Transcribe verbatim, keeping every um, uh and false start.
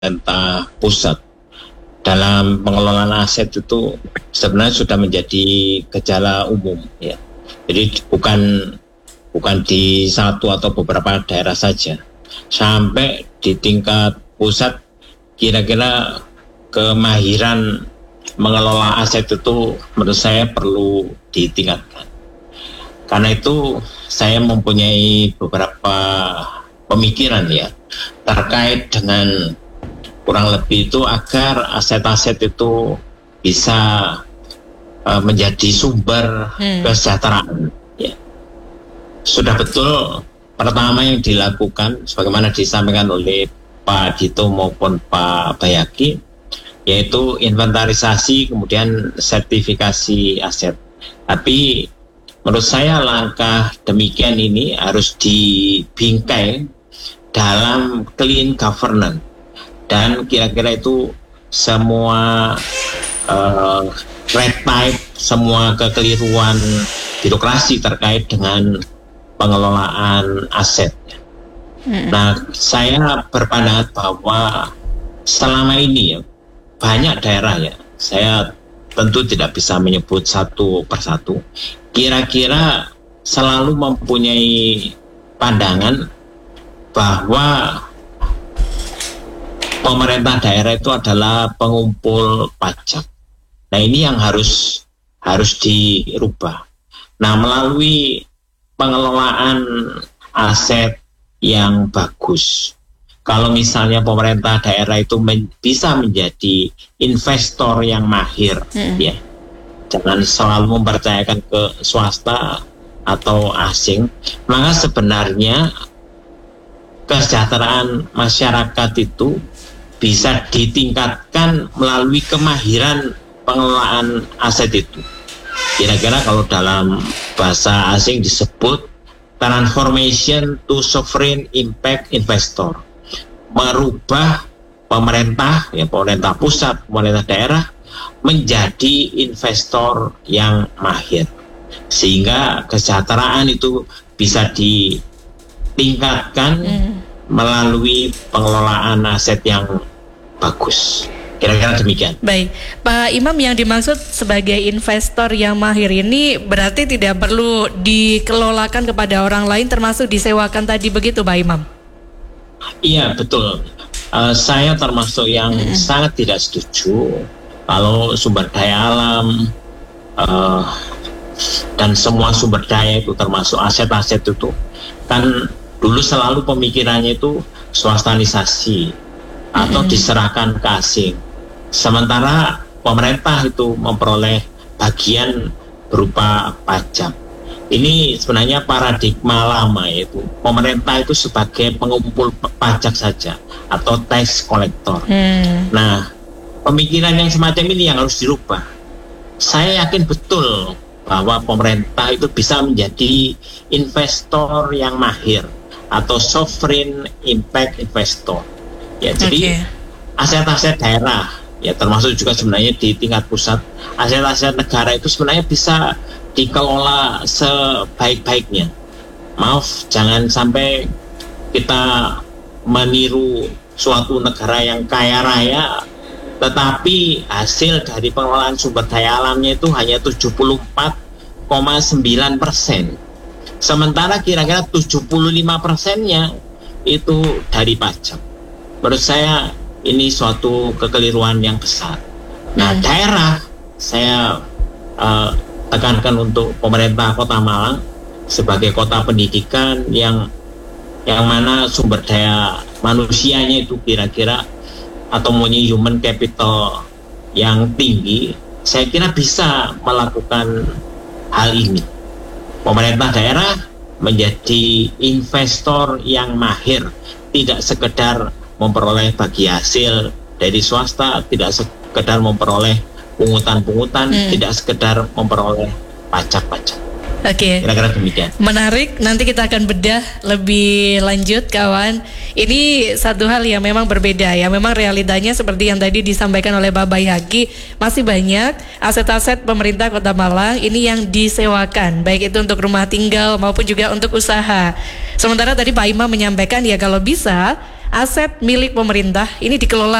pemerintah pusat dalam pengelolaan aset itu sebenarnya sudah menjadi gejala umum ya. Jadi bukan bukan di satu atau beberapa daerah saja, sampai di tingkat pusat kira-kira kemahiran mengelola aset itu menurut saya perlu ditingkatkan. Karena itu saya mempunyai beberapa pemikiran ya terkait dengan kurang lebih itu agar aset-aset itu bisa uh, menjadi sumber hmm. kesejahteraan ya. Sudah betul pertama yang dilakukan sebagaimana disampaikan oleh Pak Dito maupun Pak Bayaki, yaitu inventarisasi kemudian sertifikasi aset. Tapi menurut saya langkah demikian ini harus dibingkai dalam clean governance, dan kira-kira itu semua uh, red tape, semua kekeliruan birokrasi terkait dengan pengelolaan aset. Hmm. Nah, saya berpandangan bahwa selama ini ya banyak daerah ya, saya tentu tidak bisa menyebut satu persatu, kira-kira selalu mempunyai pandangan bahwa pemerintah daerah itu adalah pengumpul pajak. Nah, ini yang harus harus dirubah. Nah, melalui pengelolaan aset yang bagus, kalau misalnya pemerintah daerah itu men- bisa menjadi investor yang mahir, hmm. ya, jangan selalu mempercayakan ke swasta atau asing, maka sebenarnya kesejahteraan masyarakat itu bisa ditingkatkan melalui kemahiran pengelolaan aset itu. Kira-kira kalau dalam bahasa asing disebut transformation to sovereign impact investor, merubah pemerintah, ya pemerintah pusat, pemerintah daerah menjadi investor yang mahir, sehingga kesejahteraan itu bisa ditingkatkan hmm. melalui pengelolaan aset yang bagus. Kira-kira demikian. Baik, Pak Imam, yang dimaksud sebagai investor yang mahir ini berarti tidak perlu dikelolakan kepada orang lain, termasuk disewakan tadi, begitu Pak Imam? Iya, betul. Uh, saya termasuk yang hmm. sangat tidak setuju kalau sumber daya alam uh, dan semua sumber daya itu termasuk aset-aset itu kan dulu selalu pemikirannya itu swastanisasi atau hmm. diserahkan ke asing. Sementara pemerintah itu memperoleh bagian berupa pajak. Ini sebenarnya paradigma lama, yaitu pemerintah itu sebagai pengumpul pajak saja atau tax collector. Hmm. Nah, pemikiran yang semacam ini yang harus dirubah. Saya yakin betul bahwa pemerintah itu bisa menjadi investor yang mahir atau sovereign impact investor. Ya, jadi okay. aset-aset daerah, ya termasuk juga sebenarnya di tingkat pusat, aset-aset negara itu sebenarnya bisa dikelola sebaik-baiknya. Maaf, jangan sampai kita meniru suatu negara yang kaya raya, tetapi hasil dari pengelolaan sumber daya alamnya itu hanya tujuh puluh empat koma sembilan persen. Sementara kira-kira tujuh puluh lima persennya itu dari pajak. Menurut saya ini suatu kekeliruan yang besar. Nah, hmm. daerah, saya uh, tekankan untuk pemerintah Kota Malang sebagai kota pendidikan yang yang mana sumber daya manusianya itu kira-kira atau punya human capital yang tinggi, saya kira bisa melakukan hal ini. Pemerintah daerah menjadi investor yang mahir, tidak sekedar memperoleh bagi hasil dari swasta, tidak sekedar memperoleh pungutan-pungutan, hmm. tidak sekedar memperoleh pajak-pajak. Oke, okay. Kira-kira demikian. Menarik, nanti kita akan bedah lebih lanjut kawan. Ini satu hal yang memang berbeda ya. Memang realitanya seperti yang tadi disampaikan oleh Pak Bayhaqi, masih banyak aset-aset pemerintah Kota Malang ini yang disewakan, baik itu untuk rumah tinggal maupun juga untuk usaha. Sementara tadi Pak Imam menyampaikan ya kalau bisa aset milik pemerintah ini dikelola